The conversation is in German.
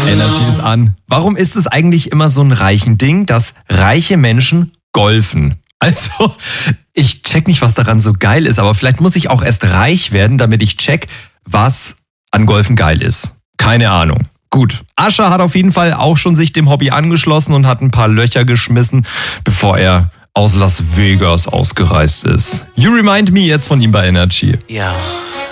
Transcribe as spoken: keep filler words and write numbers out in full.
Energy ist an. Warum ist es eigentlich immer so ein reichen Ding, dass reiche Menschen golfen? Also, ich check nicht, was daran so geil ist, aber vielleicht muss ich auch erst reich werden, damit ich check, was an Golfen geil ist. Keine Ahnung. Gut, Usher hat auf jeden Fall auch schon sich dem Hobby angeschlossen und hat ein paar Löcher geschmissen, bevor er aus Las Vegas ausgereist ist. You Remind Me jetzt von ihm bei Energy. Ja.